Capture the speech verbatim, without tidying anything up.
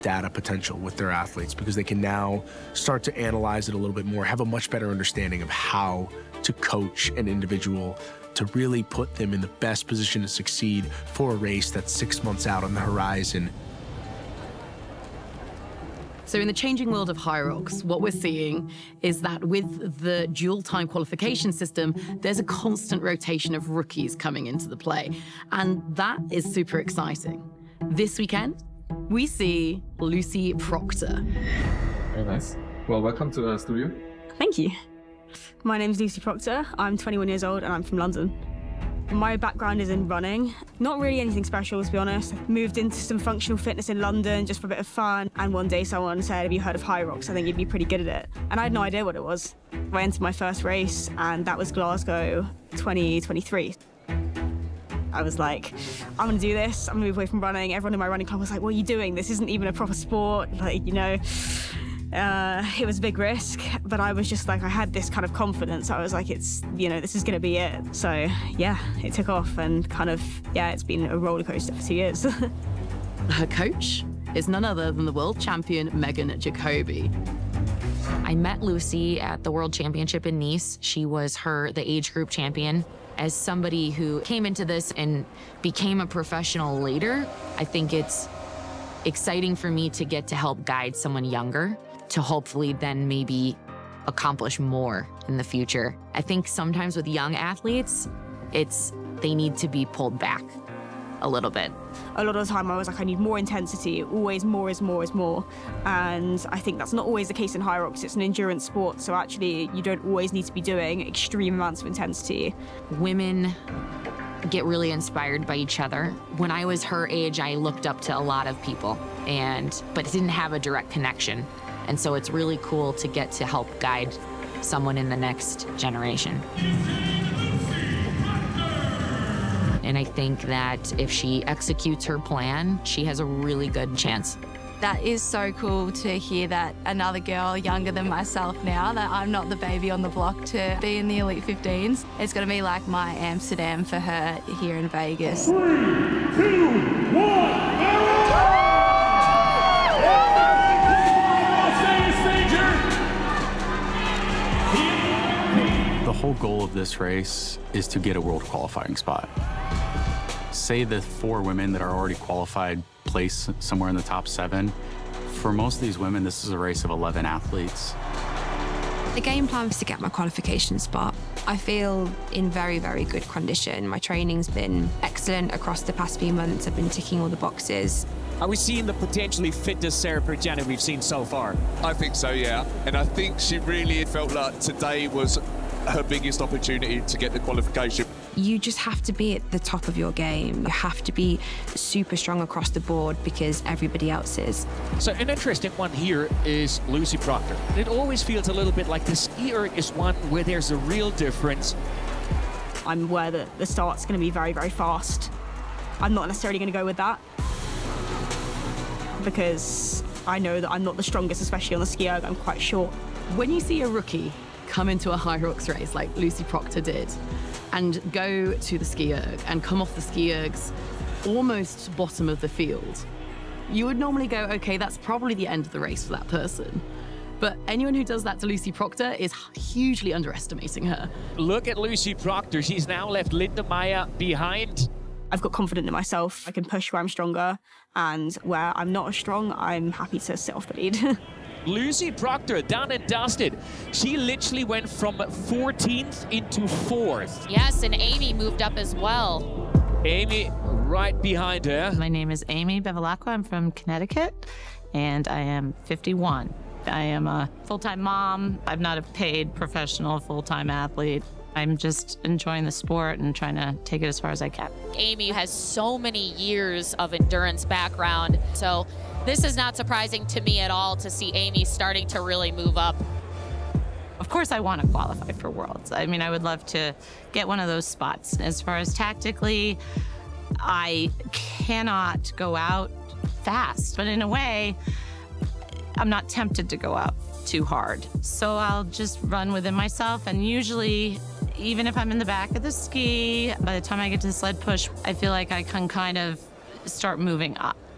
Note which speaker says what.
Speaker 1: data potential with their athletes because they can now start to analyze it a little bit more, have a much better understanding of how to coach an individual to really put them in the best position to succeed for a race that's six months out on the horizon.
Speaker 2: So in the changing world of Hyrox, what we're seeing is that with the dual time qualification system, there's a constant rotation of rookies coming into the play. And that is super exciting. This weekend, we see Lucy Proctor.
Speaker 3: Very nice. Well, welcome to the studio.
Speaker 4: Thank you. My name's Lucy Proctor. I'm twenty-one years old and I'm from London. My background is in running. Not really anything special, to be honest. Moved into some functional fitness in London just for a bit of fun. And one day someone said, have you heard of Hyrox? I think you'd be pretty good at it. And I had no idea what it was. I entered my first race and that was Glasgow twenty twenty-three. I was like, I'm gonna do this. I'm gonna move away from running. Everyone in my running club was like, what are you doing? This isn't even a proper sport. Like, you know, uh, it was a big risk, but I was just like, I had this kind of confidence. I was like, it's, you know, this is gonna be it. So yeah, it took off and kind of, yeah, it's been a roller coaster for two years.
Speaker 2: Her coach is none other than the world champion, Megan Jacoby.
Speaker 5: I met Lucy at the World Championship in Nice. She was her, the age group champion. As somebody who came into this and became a professional later, I think it's exciting for me to get to help guide someone younger to hopefully then maybe accomplish more in the future. I think sometimes with young athletes, it's they need to be pulled back a little bit.
Speaker 4: A lot of the time I was like, I need more intensity, always more is more is more. And I think that's not always the case in Hyrox. It's an endurance sport, so actually you don't always need to be doing extreme amounts of intensity.
Speaker 5: Women get really inspired by each other. When I was her age, I looked up to a lot of people, and but didn't have a direct connection. And so it's really cool to get to help guide someone in the next generation. And I think that if she executes her plan, she has a really good chance.
Speaker 6: That is so cool to hear that another girl younger than myself now, that I'm not the baby on the block to be in the Elite fifteens. It's going to be like my Amsterdam for her here in Vegas.
Speaker 7: Three, two, one,
Speaker 8: The whole goal of this race is to get a world qualifying spot. Say the four women that are already qualified place somewhere in the top seven. For most of these women, this is a race of eleven athletes.
Speaker 9: The game plan was to get my qualification spot. I feel in very, very good condition. My training's been excellent across the past few months. I've been ticking all the boxes.
Speaker 10: Are we seeing the potentially fittest Sarah Bridgani we've seen so far?
Speaker 11: I think so, yeah. And I think she really felt like today was her biggest opportunity to get the qualification.
Speaker 9: You just have to be at the top of your game. You have to be super strong across the board because everybody else is.
Speaker 10: So an interesting one here is Lucy Proctor. It always feels a little bit like the ski erg is one where there's a real difference.
Speaker 4: I'm aware that the start's going to be very, very fast. I'm not necessarily going to go with that because I know that I'm not the strongest, especially on the ski erg. I'm quite short.
Speaker 2: When you see a rookie come into a Hyrox race like Lucy Proctor did and go to the ski erg and come off the ski ergs almost bottom of the field, you would normally go, okay, that's probably the end of the race for that person. But anyone who does that to Lucy Proctor is hugely underestimating her.
Speaker 10: Look at Lucy Proctor. She's now left Linda Maya behind.
Speaker 4: I've got confidence in myself. I can push where I'm stronger, and where I'm not as strong, I'm happy to sit off the lead.
Speaker 10: Lucy Proctor, done and dusted. She literally went from fourteenth into fourth.
Speaker 12: Yes, and Amy moved up as well.
Speaker 10: Amy right behind her.
Speaker 13: My name is Amy Bevilacqua. I'm from Connecticut, and I am fifty-one. I am a full-time mom. I'm not a paid professional full-time athlete. I'm just enjoying the sport and trying to take it as far as I can.
Speaker 12: Amy has so many years of endurance background, so this is not surprising to me at all to see Amy starting to really move up.
Speaker 13: Of course, I want to qualify for Worlds. I mean, I would love to get one of those spots. As far as tactically, I cannot go out fast, but in a way, I'm not tempted to go out too hard. So I'll just run within myself, and usually, even if I'm in the back of the ski, by the time I get to the sled push, I feel like I can kind of start moving up.